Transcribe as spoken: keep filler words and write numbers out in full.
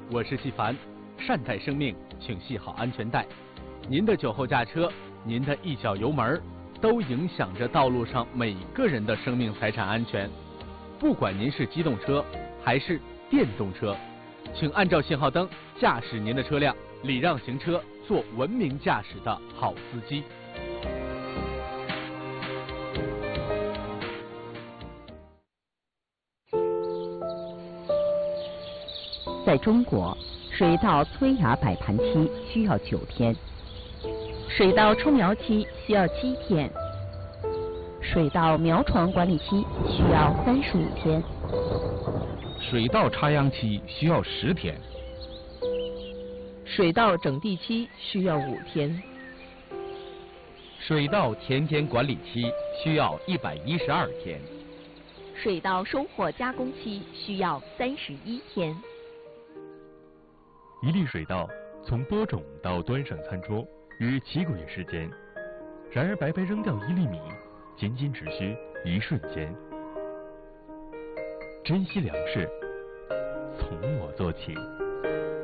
我是纪凡，善待生命，请系好安全带。您的酒后驾车，您的一脚油门，都影响着道路上每个人的生命财产安全。不管您是机动车还是电动车，请按照信号灯驾驶您的车辆，礼让行车，做文明驾驶的好司机。 在中国，水稻催芽摆盘期需要九天，水稻出苗期需要七天，水稻苗床管理期需要三十五天， 水稻插秧期需要十天， 水稻整地期需要五天， 水稻田间管理期需要一百一十二天， 水稻收获加工期需要三十一天。 一粒水稻从播种到端上餐桌约七个月时间，然而白白扔掉一粒米，仅仅只需一瞬间。珍惜粮食，从我做起。